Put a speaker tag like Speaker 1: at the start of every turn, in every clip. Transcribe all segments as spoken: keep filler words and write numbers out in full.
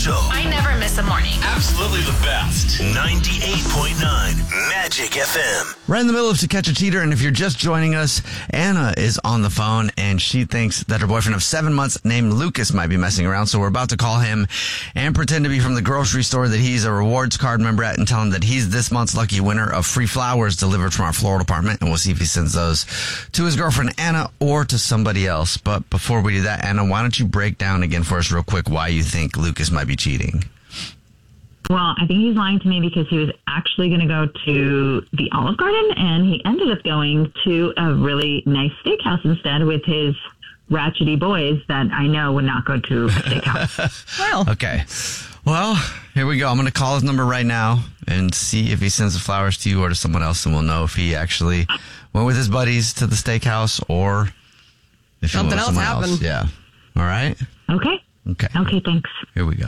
Speaker 1: Show.
Speaker 2: I never miss a morning.
Speaker 1: Absolutely the best. ninety-eight point nine Magic F M.
Speaker 3: Right in the middle of To Catch a Cheater, and if you're just joining us, Anna is on the phone, and she thinks that her boyfriend of seven months named Lucas might be messing around, so we're about to call him and pretend to be from the grocery store that he's a rewards card member at and tell him that he's this month's lucky winner of free flowers delivered from our floral department, and we'll see if he sends those to his girlfriend Anna or to somebody else. But before we do that, Anna, why don't you break down again for us real quick why you think Lucas might be cheating?
Speaker 4: Well, I think he's lying to me because he was actually going to go to the Olive Garden, and he ended up going to a really nice steakhouse instead with his ratchety boys that I know would not go to a steakhouse.
Speaker 5: Well,
Speaker 3: Okay. Well, here we go. I'm going to call his number right now and see if he sends the flowers to you or to someone else, and we'll know if he actually went with his buddies to the steakhouse or if he
Speaker 5: Something
Speaker 3: went with
Speaker 5: else
Speaker 3: someone
Speaker 5: happened.
Speaker 3: Yeah. All right?
Speaker 4: Okay.
Speaker 3: Okay.
Speaker 4: Okay, thanks.
Speaker 3: Here we go.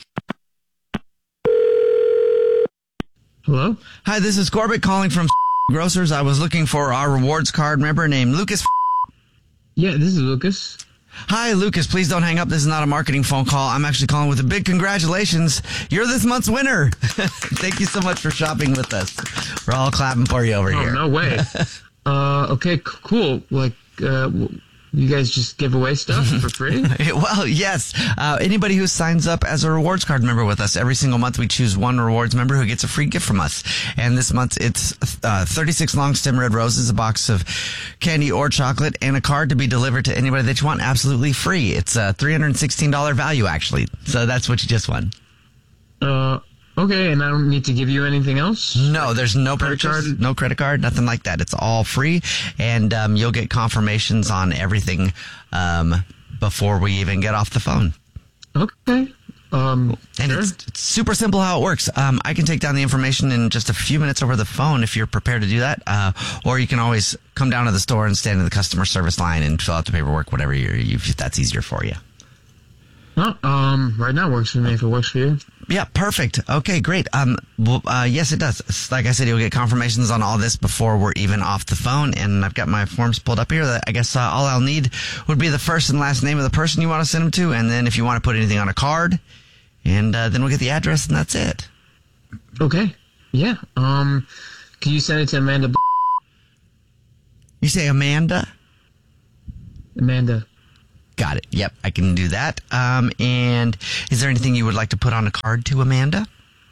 Speaker 6: Hello?
Speaker 3: Hi, this is Corbett calling from Grocers. I was looking for our rewards card member named Lucas.
Speaker 6: Yeah, this is Lucas.
Speaker 3: Hi, Lucas. Please don't hang up. This is not a marketing phone call. I'm actually calling with a big congratulations. You're this month's winner. Thank you so much for shopping with us. We're all clapping for you over
Speaker 6: Oh,
Speaker 3: here.
Speaker 6: no way. uh, okay, c- cool. Like, uh, w- you guys just give away stuff for free?
Speaker 3: Well, yes. Uh, anybody who signs up as a rewards card member with us, every single month we choose one rewards member who gets a free gift from us. And this month it's uh, thirty-six long stem red roses, a box of candy or chocolate, and a card to be delivered to anybody that you want absolutely free. It's a three hundred sixteen dollars value, actually. So that's what you just won.
Speaker 6: Uh, okay, and I don't need to give you anything else?
Speaker 3: No, there's no
Speaker 6: Credit
Speaker 3: purchase,
Speaker 6: card?
Speaker 3: no credit card, nothing like that. It's all free, and um, you'll get confirmations on everything um, before we even get off the phone.
Speaker 6: Okay. Um,
Speaker 3: And
Speaker 6: sure.
Speaker 3: it's, it's super simple how it works. Um, I can take down the information in just a few minutes over the phone if you're prepared to do that. Uh, or you can always come down to the store and stand in the customer service line and fill out the paperwork, whatever you're, you, if that's easier for you.
Speaker 6: Oh, um, right now works for me if it works for you.
Speaker 3: Yeah, perfect. Okay, great. Um, well, uh, yes, it does. Like I said, you'll get confirmations on all this before we're even off the phone. And I've got my forms pulled up here. That I guess uh, all I'll need would be the first and last name of the person you want to send them to. And then if you want to put anything on a card, and uh, then we'll get the address, and that's it.
Speaker 6: Okay. Yeah. Um, can you send it to Amanda? B-
Speaker 3: You say Amanda?
Speaker 6: Amanda.
Speaker 3: Got it. Yep, I can do that. Um, and is there anything you would like to put on a card to Amanda?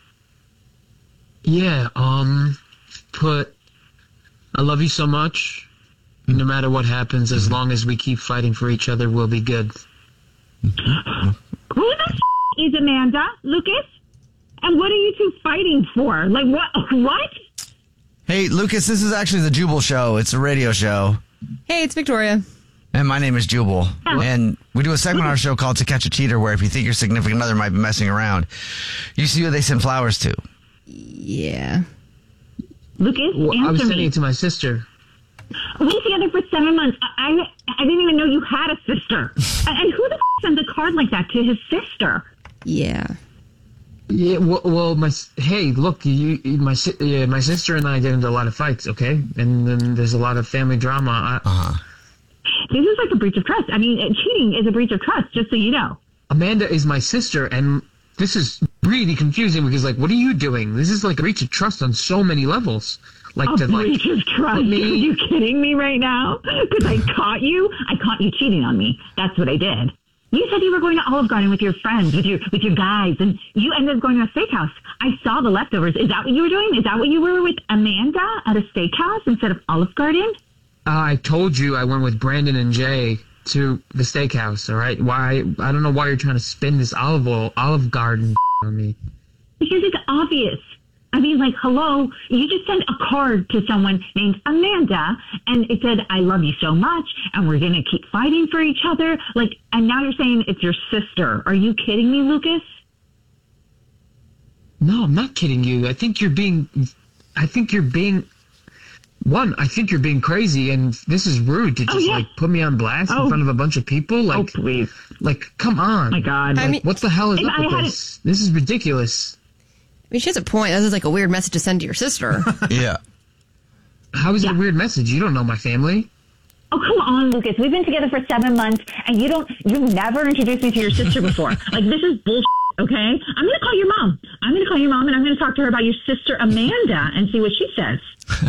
Speaker 6: Yeah. Um, put. I love you so much. No matter what happens, as long as we keep fighting for each other, we'll be good.
Speaker 4: Who the f- is Amanda, Lucas? And what are you two fighting for? Like, what? What?
Speaker 3: Hey, Lucas, this is actually the Jubal Show. It's a radio show.
Speaker 5: hey, it's Victoria.
Speaker 3: And my name is Jubal. And we do a segment on our show called To Catch a Cheater, where if you think your significant other might be messing around, you see who they send flowers to.
Speaker 5: Yeah.
Speaker 4: Lucas,
Speaker 6: Well, I was
Speaker 4: answer
Speaker 6: sending
Speaker 4: me.
Speaker 6: it to my sister.
Speaker 4: We were together for seven months. I, I I didn't even know you had a sister. and, and who the f- sends a card like that to his sister?
Speaker 5: Yeah.
Speaker 6: Yeah, well, well my s- hey, look, you, you- my si- yeah, my sister and I get into a lot of fights, okay, and then there's a lot of family drama. I,
Speaker 3: Uh-huh.
Speaker 4: This is like a breach of trust. I mean, uh, cheating is a breach of trust, just so you know.
Speaker 6: Amanda is my sister, and this is really confusing because, like, what are you doing? This is like a breach of trust on so many levels. Like
Speaker 4: A
Speaker 6: to like,
Speaker 4: breach of trust.
Speaker 6: me-
Speaker 4: Are you kidding me right now? Because I caught you. I caught you cheating on me. That's what I did. You said you were going to Olive Garden with your friends, with your with your guys, and you ended up going to a steakhouse. I saw the leftovers. Is that what you were doing? Is that what you were with Amanda at a steakhouse instead of Olive Garden?
Speaker 6: I told you I went with Brandon and Jay to the steakhouse. All right, why? I don't know why you're trying to spin this olive oil, Olive Garden on me.
Speaker 4: Because it's obvious. I mean, like, hello, you just sent a card to someone named Amanda, and it said, I love you so much, and we're going to keep fighting for each other. Like, and now you're saying it's your sister. Are you kidding me, Lucas?
Speaker 6: No, I'm not kidding you. I think you're being. I think you're being. One, I think you're being crazy, and this is rude to just
Speaker 4: Oh, yeah.
Speaker 6: like put me on blast
Speaker 4: Oh.
Speaker 6: in front of a bunch of people. Like,
Speaker 4: Oh, please.
Speaker 6: like, come on.
Speaker 4: My God.
Speaker 5: I mean,
Speaker 6: What the hell is
Speaker 4: If
Speaker 6: up
Speaker 4: I
Speaker 6: with
Speaker 4: hadn't-
Speaker 6: this? This is ridiculous.
Speaker 5: I mean, she has a point. This is like a weird message to send to your sister.
Speaker 3: Yeah.
Speaker 6: How is it
Speaker 4: Yeah.
Speaker 6: a weird message? You don't know my family.
Speaker 4: Oh, come on, Lucas. We've been together for seven months, and you don't, you've never introduced me to your sister before. Like, this is bullshit. okay? I'm going to call your mom. I'm going to call your mom, and I'm going to talk to her about your sister Amanda and see what she says.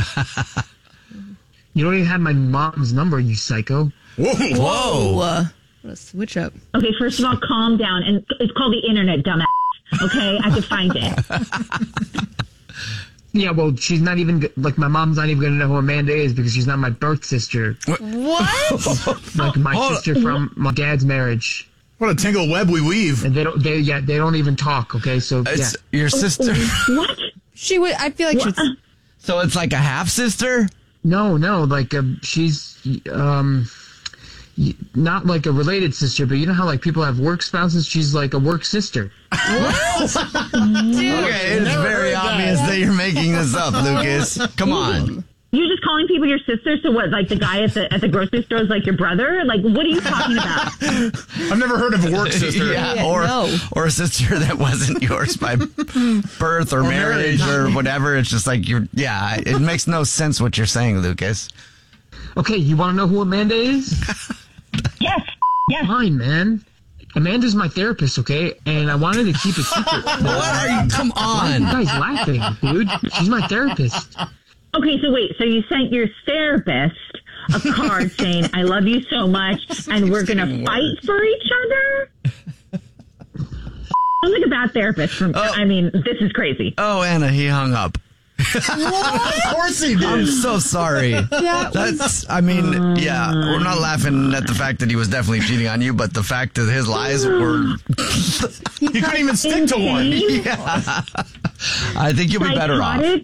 Speaker 6: You don't even have my mom's number, you psycho.
Speaker 3: Whoa. Whoa.
Speaker 5: Uh, what a switch up.
Speaker 4: Okay, first of all, calm down. And it's called the internet, dumbass. Okay? I could find it.
Speaker 6: Yeah, well, she's not even, like, my mom's not even going to know who Amanda is because she's not my birth sister.
Speaker 5: What?
Speaker 6: Like, my
Speaker 2: Hold
Speaker 6: sister
Speaker 2: on.
Speaker 6: from my dad's marriage.
Speaker 2: What a tangled web we weave.
Speaker 6: And they don't, they, yeah, they don't even talk, okay? So, yeah.
Speaker 3: It's your sister.
Speaker 4: What?
Speaker 5: She would, I feel like she's,
Speaker 3: So it's like a half sister?
Speaker 6: No, no, like, uh, she's, um, y- not like a related sister, but you know how, like, people have work spouses? She's like a work sister.
Speaker 3: Okay, it's
Speaker 2: Never
Speaker 3: very
Speaker 2: heard that.
Speaker 3: obvious that you're making this up, Lucas. Come on.
Speaker 4: You're just calling people your sister? So what, like the guy at the at the grocery store is like your brother? Like, what are you talking about?
Speaker 2: I've never heard of a work sister.
Speaker 3: Yeah,
Speaker 5: Yeah,
Speaker 3: or
Speaker 5: no.
Speaker 3: or a sister that wasn't yours by birth or, marriage or whatever. It's just like you're. Yeah, it makes no sense what you're saying, Lucas.
Speaker 6: Okay, you want to know who Amanda is?
Speaker 4: Yes. Yes.
Speaker 6: Fine, man. Amanda's my therapist, okay? And I wanted to keep it secret.
Speaker 3: What are you? Come
Speaker 6: Why are you
Speaker 3: on.
Speaker 6: guys laughing, dude? She's my therapist.
Speaker 4: Okay, so wait. So you sent your therapist a card saying, I love you so much, and we're going to fight for each other? Sounds like a bad therapist. From, I mean, this is crazy.
Speaker 3: Oh, Anna, he hung up.
Speaker 2: Of course he did.
Speaker 3: I'm so sorry.
Speaker 5: Yeah,
Speaker 3: That's, I mean, yeah, we're not laughing at the fact that he was definitely cheating on you, but the fact that his lies were,
Speaker 2: He couldn't even stick to one.
Speaker 3: yeah. I think you'll be better off.
Speaker 4: Psychotic?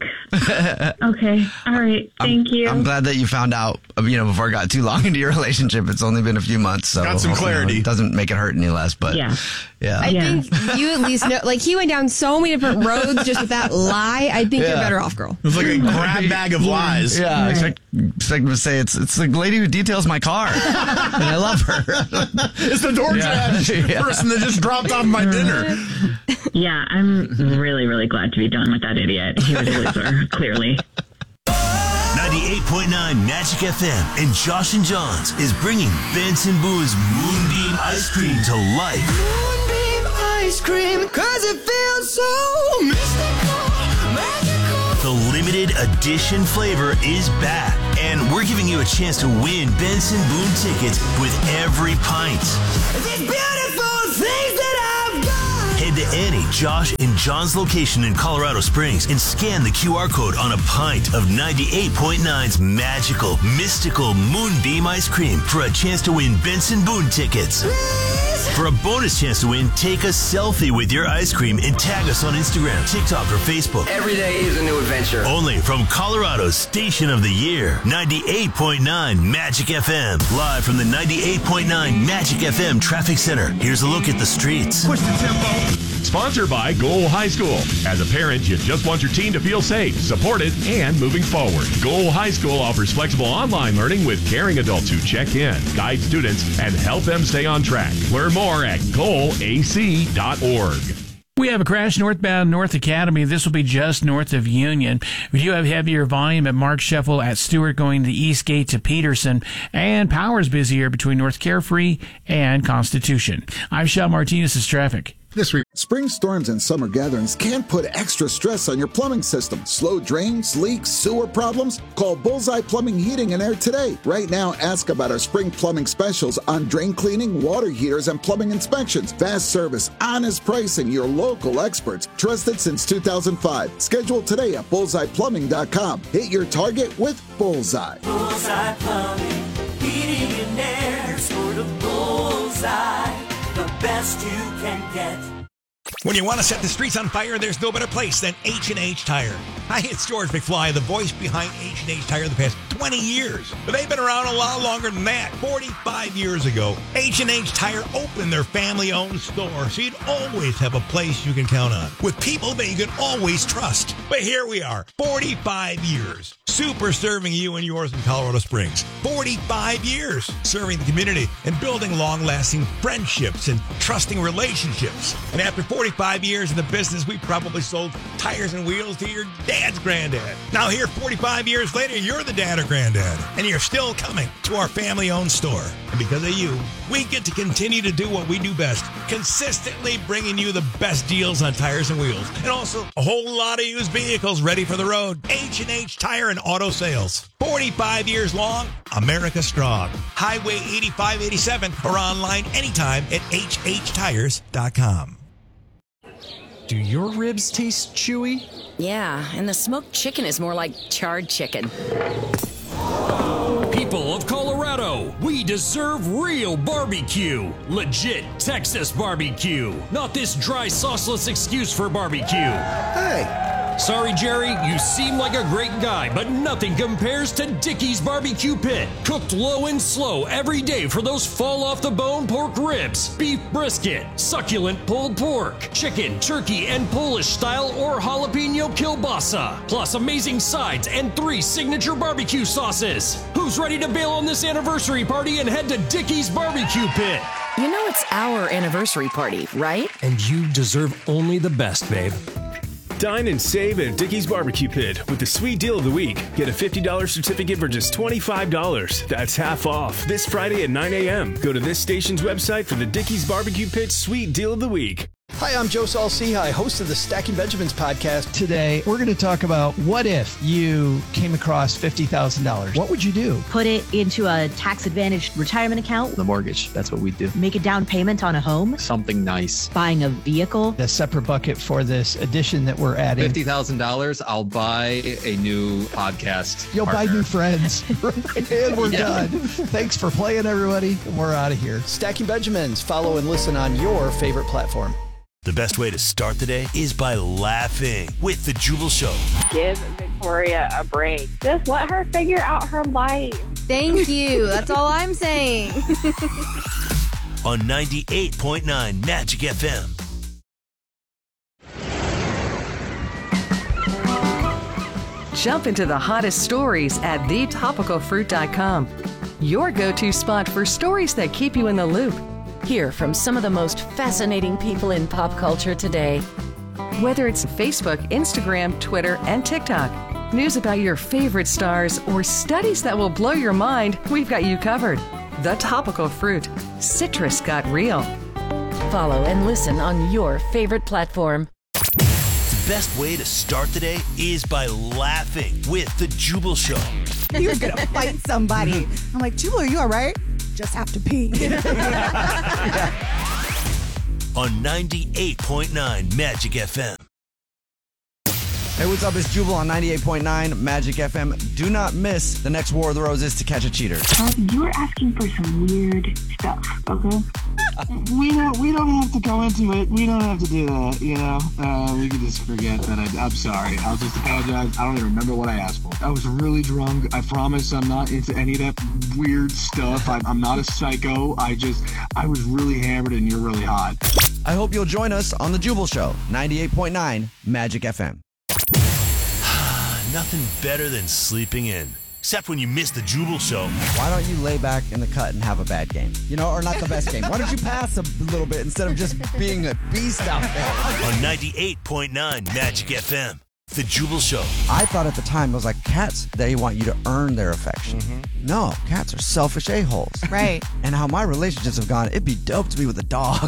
Speaker 4: Okay. All right. Thank you.
Speaker 3: I'm glad that you found out, you know, before it got too long into your relationship. It's only been a few months, so
Speaker 2: Got some
Speaker 3: you know,
Speaker 2: clarity.
Speaker 3: it doesn't make it hurt any less, but
Speaker 4: Yeah.
Speaker 3: yeah.
Speaker 5: I
Speaker 4: Yeah.
Speaker 5: think you at least know, like, he went down so many different roads just with that lie. I think you're
Speaker 3: Yeah.
Speaker 5: better off, girl.
Speaker 2: It was like a grab bag of lies.
Speaker 3: Yeah, I expect, expect him to say it's it's the lady who details my car, and I love her.
Speaker 2: It's the DoorDash
Speaker 3: Yeah.
Speaker 2: person that just dropped off my dinner.
Speaker 4: Yeah, I'm really, really glad to be done with that idiot. He was a loser, clearly.
Speaker 1: ninety-eight point nine Magic F M and Josh and Johns is bringing Benson Boone's Moonbeam Ice Cream to life.
Speaker 7: Moonbeam ice cream, cause it feels so mystical, magical.
Speaker 1: The limited edition flavor is back, and we're giving you a chance to win Benson Boone tickets with every pint.
Speaker 7: These beautiful things that I've got.
Speaker 1: Head to any Josh and John's location in Colorado Springs and scan the Q R code on a pint of ninety-eight point nine's magical, mystical Moonbeam ice cream for a chance to win Benson Boone tickets. For a bonus chance to win, take a selfie with your ice cream and tag us on Instagram, TikTok, or Facebook.
Speaker 8: Every day is a new adventure.
Speaker 1: Only from Colorado's Station of the Year, ninety-eight point nine Magic F M. Live from the ninety-eight point nine Magic F M Traffic Center. Here's a look at the streets.
Speaker 2: Push the tempo.
Speaker 9: Sponsored by Goal High School. As a parent, you just want your team to feel safe, supported, and moving forward. Goal High School offers flexible online learning with caring adults who check in, guide students, and help them stay on track. Learn more at goal a c dot org.
Speaker 10: We have a crash northbound North Academy. This will be just north of Union. We do have heavier volume at Mark Sheffel at Stewart going to Eastgate to Peterson. And power's busier between North Carefree and Constitution. I'm Sean Martinez's traffic.
Speaker 11: This week, spring storms and summer gatherings can put extra stress on your plumbing system. Slow drains, leaks, sewer problems? Call Bullseye Plumbing, Heating, and Air today. Right now, ask about our spring plumbing specials on drain cleaning, water heaters, and plumbing inspections. Fast service, honest pricing, your local experts. Trusted since two thousand five. Schedule today at bullseye plumbing dot com. Hit your target with Bullseye.
Speaker 7: Bullseye plumbing, heating and air, sort of bullseye, the best you can get.
Speaker 12: When you want to set the streets on fire, there's no better place than H and H Tire. Hi, it's George McFly, the voice behind H and H Tire the past twenty years. But they've been around a lot longer than that. forty-five years ago, H and H Tire opened their family-owned store, so you'd always have a place you can count on, with people that you can always trust. But here we are, forty-five years, super serving you and yours in Colorado Springs. forty-five years serving the community and building long-lasting friendships and trusting relationships. And after forty-five forty-five years in the business, we probably sold tires and wheels to your dad's granddad. Now here, forty-five years later, you're the dad or granddad, and you're still coming to our family-owned store. And because of you, we get to continue to do what we do best, consistently bringing you the best deals on tires and wheels, and also a whole lot of used vehicles ready for the road. H and H Tire and Auto Sales. forty-five years long, America strong. Highway eighty-five eighty-seven or online anytime at h h tires dot com.
Speaker 8: Do your ribs taste chewy?
Speaker 13: Yeah, and the smoked chicken is more like charred chicken.
Speaker 14: People of Colorado, we deserve real barbecue. Legit Texas barbecue. Not this dry, sauceless excuse for barbecue.
Speaker 15: Hey.
Speaker 14: Sorry, Jerry, you seem like a great guy, but nothing compares to Dickey's Barbecue Pit. Cooked low and slow every day for those fall-off-the-bone pork ribs, beef brisket, succulent pulled pork, chicken, turkey, and Polish-style or jalapeno kielbasa, plus amazing sides and three signature barbecue sauces. Who's ready to bail on this anniversary party and head to Dickey's Barbecue Pit?
Speaker 13: You know it's our anniversary party, right?
Speaker 14: And you deserve only the best, babe.
Speaker 16: Dine and save at Dickey's Barbecue Pit with the sweet deal of the week. Get a fifty dollars certificate for just twenty-five dollars. That's half off. This Friday at nine a.m. Go to this station's website for the Dickey's Barbecue Pit sweet deal of the week.
Speaker 17: Hi, I'm Joe Saul-Sehy, host of the Stacking Benjamins podcast. Today, we're going to talk about what if you came across fifty thousand dollars. What would you do?
Speaker 18: Put it into a tax-advantaged retirement account.
Speaker 17: The mortgage, that's what we do.
Speaker 18: Make a down payment on a home.
Speaker 17: Something nice.
Speaker 18: Buying a vehicle.
Speaker 17: A separate bucket for this addition that we're adding.
Speaker 19: fifty thousand dollars, I'll buy a new podcast
Speaker 17: You'll
Speaker 19: partner.
Speaker 17: buy new friends. And we're
Speaker 19: Yeah.
Speaker 17: done. Thanks for playing, everybody. We're out of here. Stacking Benjamins. Follow and listen on your favorite platform.
Speaker 1: The best way to start the day is by laughing with The Jubal Show.
Speaker 20: Give Victoria a break. Just let her figure out her life.
Speaker 5: Thank you. That's all I'm saying.
Speaker 1: On ninety-eight point nine Magic F M.
Speaker 21: Jump into the hottest stories at the topical fruit dot com. Your go-to spot for stories that keep you in the loop.
Speaker 13: Hear from some of the most fascinating people in pop culture today.
Speaker 21: Whether it's Facebook, Instagram, Twitter, and TikTok, news about your favorite stars, or studies that will blow your mind, we've got you covered. The Topical Fruit. Citrus got real.
Speaker 13: Follow and listen on your favorite platform.
Speaker 1: The best way to start the day is by laughing with The Jubal Show.
Speaker 22: You're going to fight somebody. I'm like, Jubal, are you all right? Just have to pee.
Speaker 1: On ninety-eight point nine Magic F M.
Speaker 3: Hey, what's up? It's Jubal on ninety-eight point nine Magic F M. Do not miss the next War of the Roses to catch a cheater.
Speaker 23: Uh, you're asking for some weird stuff, okay? we don't we don't have to go into it. We don't have to do that, you know? Uh, we can just forget that. I, I'm sorry. I'll just apologize. I don't even remember what I asked for. I was really drunk. I promise I'm not into any of that weird stuff. I'm, I'm not a psycho. I just, I was really hammered and you're really hot.
Speaker 3: I hope you'll join us on The Jubal Show, ninety-eight point nine Magic F M.
Speaker 1: Nothing better than sleeping in. Except when you miss The Jubal Show.
Speaker 3: Why don't you lay back in the cut and have a bad game? You know, or not the best game. Why don't you pass a little bit instead of just being a beast out there?
Speaker 1: On ninety-eight point nine Magic F M. The Jubal Show.
Speaker 3: I thought at the time, it was like cats, they want you to earn their affection. Mm-hmm. No, cats are selfish a-holes.
Speaker 22: Right.
Speaker 3: And how my relationships have gone, it'd be dope to be with a dog.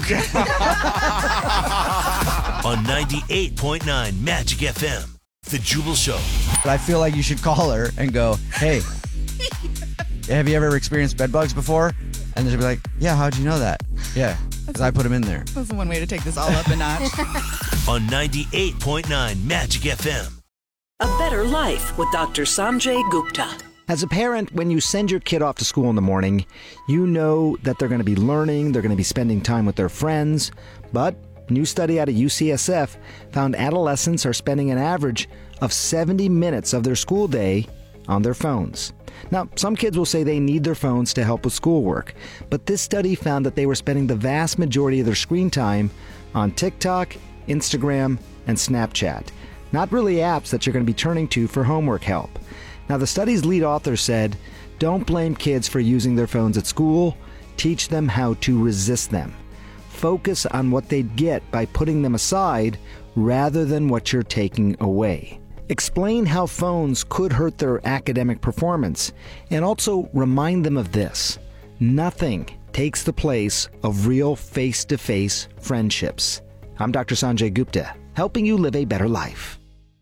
Speaker 1: On ninety-eight point nine Magic F M. The Jubal Show.
Speaker 3: But I feel like you should call her and go, hey, have you ever experienced bed bugs before? And she'll be like, yeah, how'd you know that? Yeah, because I put them in there.
Speaker 22: That's one way to take this all up a notch.
Speaker 1: On ninety-eight point nine Magic F M.
Speaker 24: A Better Life with Doctor Sanjay Gupta.
Speaker 25: As a parent, when you send your kid off to school in the morning, you know that they're going to be learning, they're going to be spending time with their friends, but a new study out of U C S F found adolescents are spending an average of seventy minutes of their school day on their phones. Now, some kids will say they need their phones to help with schoolwork, but this study found that they were spending the vast majority of their screen time on TikTok, Instagram, and Snapchat. Not really apps that you're going to be turning to for homework help. Now, the study's lead author said, don't blame kids for using their phones at school. Teach them how to resist them. focus on what they'd get by putting them aside rather than what you're taking away. Explain how phones could hurt their academic performance, and also remind them of this: nothing takes the place of real face-to-face friendships. I'm Doctor Sanjay Gupta, helping you live a better life.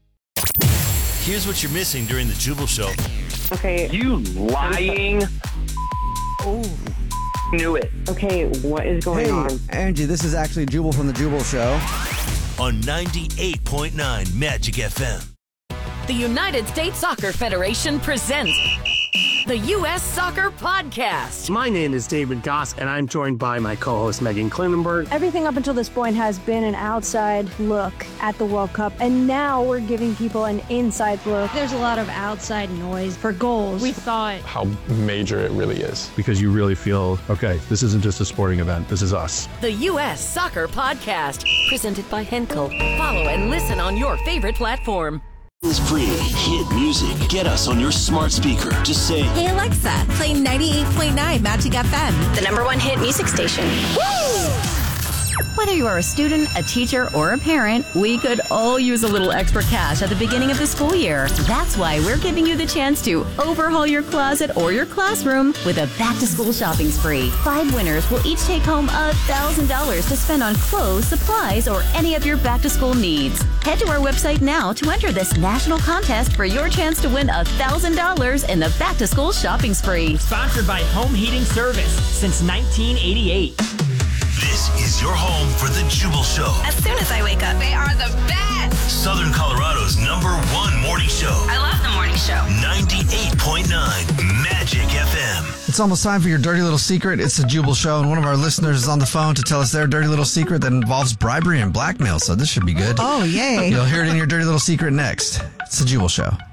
Speaker 1: Here's what you're missing during the Jubal Show.
Speaker 2: Okay. You lying.
Speaker 22: Oh.
Speaker 2: Knew it.
Speaker 22: Okay, what is going
Speaker 3: Hey,
Speaker 22: on?
Speaker 3: Angie, this is actually Jubal from the Jubal Show.
Speaker 1: On ninety-eight point nine Magic F M.
Speaker 13: The United States Soccer Federation presents the U S Soccer Podcast.
Speaker 4: My name is David Goss, and I'm joined by my co-host Megan Klinenberg.
Speaker 6: Everything up until this point has been an outside look at the World Cup, and now we're giving people an inside look. There's a lot of outside noise for goals. We thought
Speaker 9: how major it really is.
Speaker 15: Because you really feel, okay, this isn't just a sporting event, this is us.
Speaker 13: The U S Soccer Podcast, presented by Henkel. Follow and listen on your favorite platform.
Speaker 1: Is free. Hit music. Get us on your smart speaker. Just say,
Speaker 26: "Hey Alexa, play ninety-eight point nine Magic F M, the number one hit music station." Woo!
Speaker 27: Whether you are a student, a teacher, or a parent, we could all use a little extra cash at the beginning of the school year. That's why we're giving you the chance to overhaul your closet or your classroom with a back-to-school shopping spree. Five winners will each take home one thousand dollars to spend on clothes, supplies, or any of your back-to-school needs. Head to our website now to enter this national contest for your chance to win one thousand dollars in the back-to-school shopping spree.
Speaker 28: Sponsored by Home Heating Service since nineteen eighty-eight.
Speaker 1: This is your home for the Jubal Show.
Speaker 26: As soon as I wake up, they are the best.
Speaker 1: Southern Colorado's number one morning show.
Speaker 26: I love the morning show.
Speaker 1: ninety-eight point nine Magic F M.
Speaker 3: It's almost time for your dirty little secret. It's the Jubal Show, and one of our listeners is on the phone to tell us their dirty little secret that involves bribery and blackmail, so this should be good.
Speaker 22: Oh, yay.
Speaker 3: You'll hear it in your dirty little secret next. It's the Jubal Show.